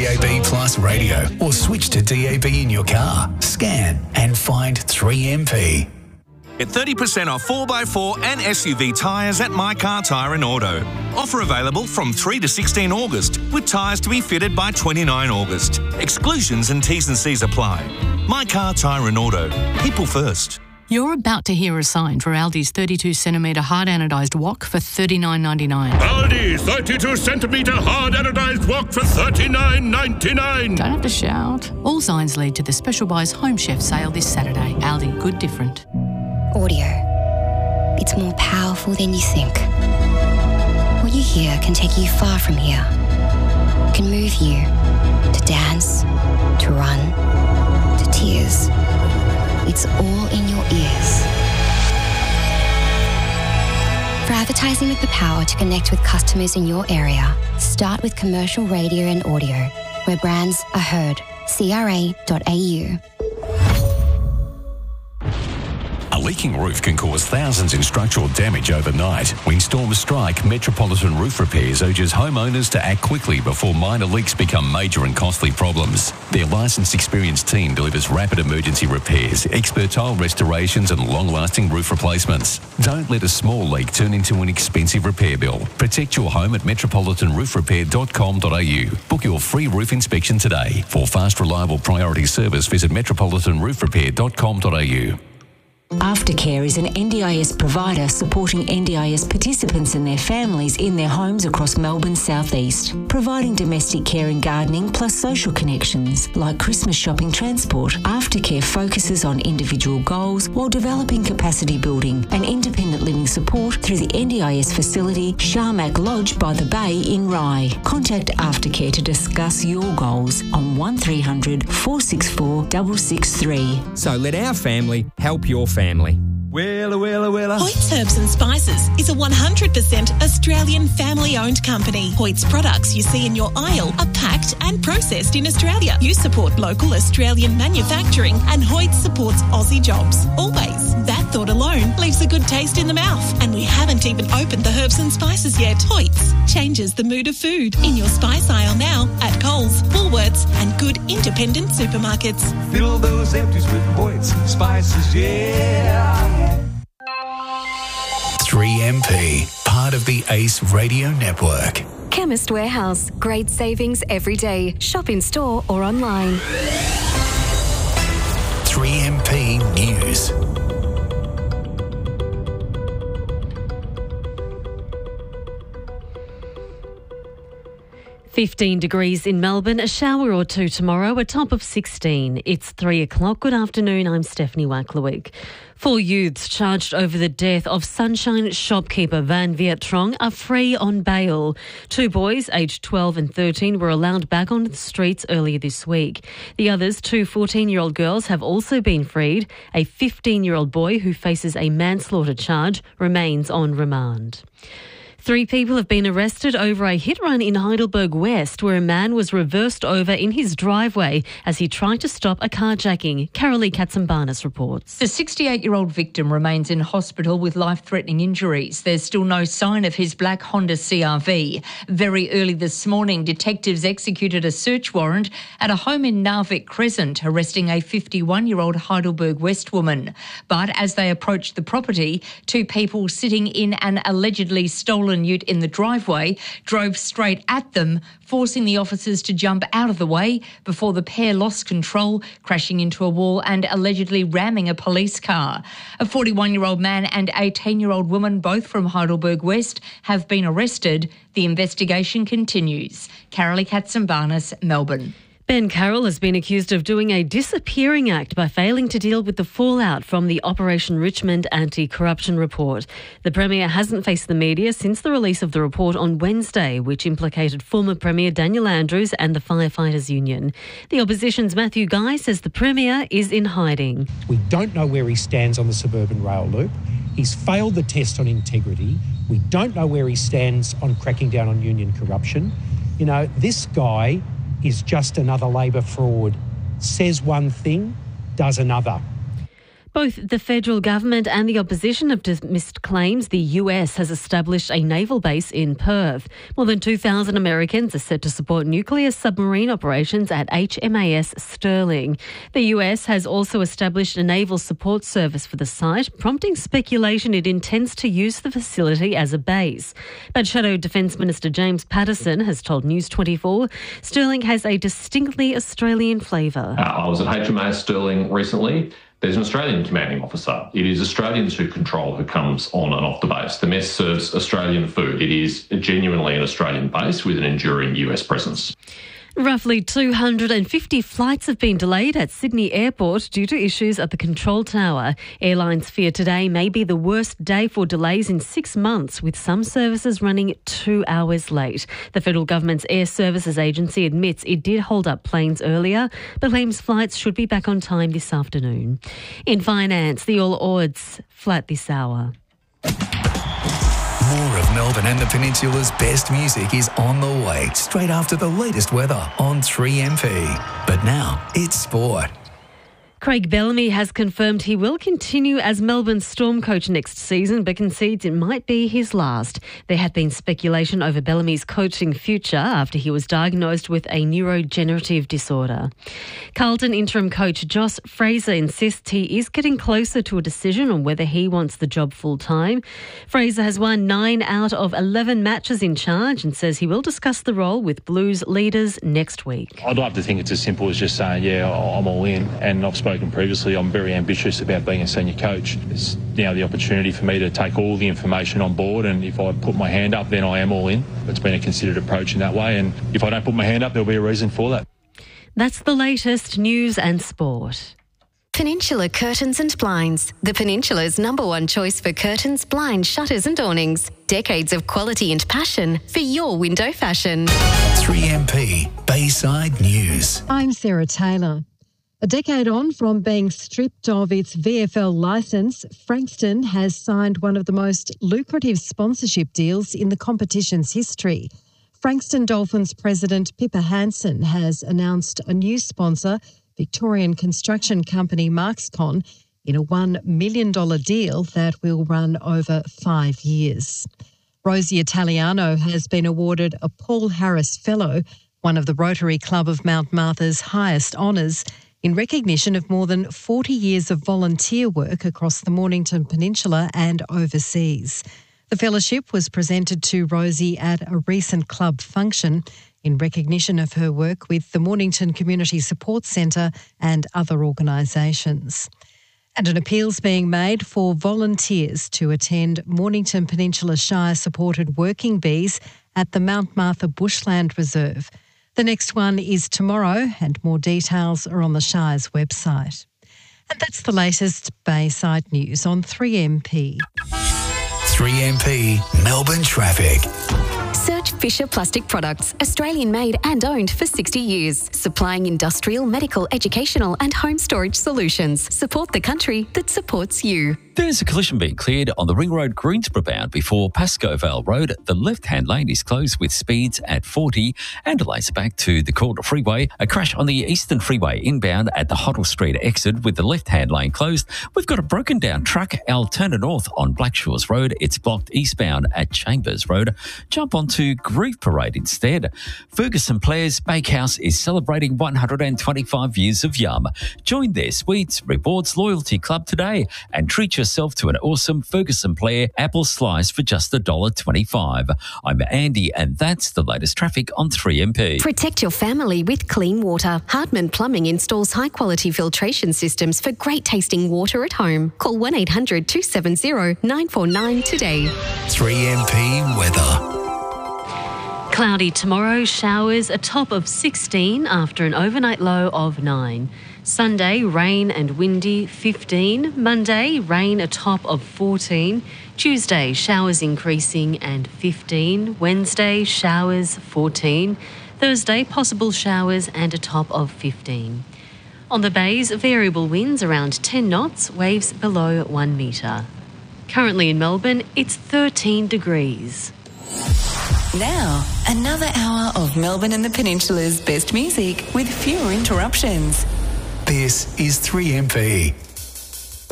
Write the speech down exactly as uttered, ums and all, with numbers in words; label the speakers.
Speaker 1: A B Plus radio or switch to D A B in your car. Scan and find three M P.
Speaker 2: Get thirty percent off four by four and S U V tyres at My Car Tyre and Auto. Offer available from three to sixteen August, with tyres to be fitted by twenty-nine August. Exclusions and T's and C's apply. My Car Tyre and Auto. People first.
Speaker 3: You're about to hear a sign for Aldi's thirty-two centimetre hard anodised wok for thirty-nine ninety-nine.
Speaker 4: Aldi thirty-two centimetre hard anodised wok for thirty-nine ninety-nine.
Speaker 3: Don't have to shout. All signs lead to the Special Buys Home Chef sale this Saturday. Aldi, good different.
Speaker 5: Audio. It's more powerful than you think. What you hear can take you far from here. Can move you to dance, to run, to tears. It's all in your ears. For advertising with the power to connect with customers in your area, start with commercial radio and audio, where brands are heard. C R A dot A U.
Speaker 6: A leaking roof can cause thousands in structural damage overnight. When storms strike, Metropolitan Roof Repairs urges homeowners to act quickly before minor leaks become major and costly problems. Their licensed, experienced team delivers rapid emergency repairs, expert tile restorations and long-lasting roof replacements. Don't let a small leak turn into an expensive repair bill. Protect your home at metropolitan roof repair dot com dot a u. Book your free roof inspection today. For fast, reliable priority service, visit metropolitan roof repair dot com dot a u.
Speaker 7: Aftercare is an N D I S provider supporting N D I S participants and their families in their homes across Melbourne's southeast, providing domestic care and gardening plus social connections like Christmas shopping transport. Aftercare focuses on individual goals while developing capacity building and independent living support through the N D I S facility Sharmac Lodge by the Bay in Rye. Contact Aftercare to discuss your goals on one three hundred four six four six six three.
Speaker 8: So let our family help your family. Family.
Speaker 9: Willa, willa, willa.
Speaker 10: Hoyt's Herbs and Spices is a one hundred percent Australian family-owned company. Hoyt's products you see in your aisle are packed and processed in Australia. You support local Australian manufacturing and Hoyt supports Aussie jobs. Always. That thought alone leaves a good taste in the mouth. And we haven't even opened the herbs and spices yet. Hoyt's changes the mood of food. In your spice aisle now at Coles, Woolworths and good independent supermarkets.
Speaker 9: Fill those empties with Hoyt's Spices, yeah.
Speaker 1: three M P, part of the Ace Radio Network.
Speaker 11: Chemist Warehouse. Great savings every day. Shop in store or online.
Speaker 1: three M P News.
Speaker 12: fifteen degrees in Melbourne, a shower or two tomorrow, a top of sixteen. It's three o'clock. Good afternoon, I'm Stephanie Wacklewick. Four youths charged over the death of Sunshine shopkeeper Van Viet Trong are free on bail. Two boys, aged twelve and thirteen, were allowed back on the streets earlier this week. The others, two fourteen-year-old girls, have also been freed. A fifteen-year-old boy who faces a manslaughter charge remains on remand. Three people have been arrested over a hit-run in Heidelberg West where a man was reversed over in his driveway as he tried to stop a carjacking. Carolee Katsambanis reports.
Speaker 13: The sixty-eight-year-old victim remains in hospital with life-threatening injuries. There's still no sign of his black Honda C R V. Very early this morning, detectives executed a search warrant at a home in Narvik Crescent, arresting a fifty-one-year-old Heidelberg West woman. But as they approached the property, two people sitting in an allegedly stolen ute in the driveway drove straight at them, forcing the officers to jump out of the way before the pair lost control, crashing into a wall and allegedly ramming a police car. A forty-one-year-old man and eighteen-year-old woman, both from Heidelberg West, have been arrested. The investigation continues. Carolee Katsambanis, Melbourne.
Speaker 12: Ben Carroll has been accused of doing a disappearing act by failing to deal with the fallout from the Operation Richmond anti-corruption report. The Premier hasn't faced the media since the release of the report on Wednesday, which implicated former Premier Daniel Andrews and the Firefighters Union. The Opposition's Matthew Guy says the Premier is in hiding.
Speaker 14: We don't know where he stands on the suburban rail loop. He's failed the test on integrity. We don't know where he stands on cracking down on union corruption. You know, this guy is just another Labor fraud. Says one thing, does another.
Speaker 12: Both the federal government and the opposition have dismissed claims the U S has established a naval base in Perth. More than two thousand Americans are set to support nuclear submarine operations at H M A S Sterling. The U S has also established a naval support service for the site, prompting speculation it intends to use the facility as a base. But Shadow Defence Minister James Patterson has told News twenty-four Sterling has a distinctly Australian flavour.
Speaker 15: Uh, I was at H M A S Sterling recently. There's an Australian commanding officer. It is Australians who control who comes on and off the base. The mess serves Australian food. It is genuinely an Australian base with an enduring U S presence.
Speaker 12: Roughly two hundred fifty flights have been delayed at Sydney Airport due to issues at the control tower. Airlines fear today may be the worst day for delays in six months, with some services running two hours late. The federal government's Air Services Agency admits it did hold up planes earlier, but claims flights should be back on time this afternoon. In finance, the All Ords flat this hour.
Speaker 1: More of Melbourne and the Peninsula's best music is on the way, straight after the latest weather on three M P. But now, it's sport.
Speaker 12: Craig Bellamy has confirmed he will continue as Melbourne's Storm coach next season, but concedes it might be his last. There had been speculation over Bellamy's coaching future after he was diagnosed with a neurodegenerative disorder. Carlton interim coach Josh Fraser insists he is getting closer to a decision on whether he wants the job full-time. Fraser has won nine out of eleven matches in charge and says he will discuss the role with Blues leaders next week.
Speaker 16: I'd like to think it's as simple as just saying, yeah, I'm all in, and I've spoken previously, I'm very ambitious about being a senior coach. It's now the opportunity for me to take all the information on board, and if I put my hand up, then I am all in. It's been a considered approach in that way, and if I don't put my hand up, there'll be a reason for that.
Speaker 12: That's the latest news and sport.
Speaker 11: Peninsula Curtains and Blinds, the Peninsula's number one choice for curtains, blinds, shutters and awnings. Decades of quality and passion for your window fashion.
Speaker 1: three M P Bayside News.
Speaker 17: I'm Sarah Taylor. A decade on from being stripped of its V F L licence, Frankston has signed one of the most lucrative sponsorship deals in the competition's history. Frankston Dolphins president Pippa Hansen has announced a new sponsor, Victorian construction company Markscon, in a one million dollars deal that will run over five years. Rosie Italiano has been awarded a Paul Harris Fellow, one of the Rotary Club of Mount Martha's highest honours, in recognition of more than forty years of volunteer work across the Mornington Peninsula and overseas. The fellowship was presented to Rosie at a recent club function in recognition of her work with the Mornington Community Support Centre and other organisations. And an appeal's being made for volunteers to attend Mornington Peninsula Shire-supported working bees at the Mount Martha Bushland Reserve. The next one is tomorrow, and more details are on the Shire's website. And that's the latest Bayside news on three M P.
Speaker 1: three M P Melbourne traffic.
Speaker 11: Search Fisher Plastic Products, Australian made and owned for sixty years, supplying industrial, medical, educational and home storage solutions. Support the country that supports you.
Speaker 6: There's a collision being cleared on the Ring Road Greensboro bound before Pascoe Vale Road. The left-hand lane is closed with speeds at forty and delays back to the Calder Freeway. A crash on the Eastern Freeway inbound at the Hoddle Street exit with the left-hand lane closed. We've got a broken down truck, Altona North on Blackshores Road. It's blocked eastbound at Chambers Road. Jump onto Grieve Parade instead. Ferguson Players Bakehouse is celebrating one hundred twenty-five years of yum. Join their Sweets Rewards Loyalty Club today and treat yourself to an awesome Ferguson Player apple slice for just one dollar twenty-five. I'm Andy, and that's the latest traffic on three M P.
Speaker 11: Protect your family with clean water. Hardman Plumbing installs high-quality filtration systems for great-tasting water at home. Call one eight hundred two seven zero nine four nine today.
Speaker 1: three M P weather.
Speaker 12: Cloudy tomorrow, showers, a top of sixteen after an overnight low of nine. Sunday, rain and windy, fifteen. Monday, rain, a top of fourteen. Tuesday, showers increasing and fifteen. Wednesday, showers, fourteen. Thursday, possible showers and a top of fifteen. On the bays, variable winds around ten knots, waves below one metre. Currently in Melbourne, it's thirteen degrees.
Speaker 18: Now, another hour of Melbourne and the Peninsula's best music with fewer interruptions.
Speaker 1: This is three M P.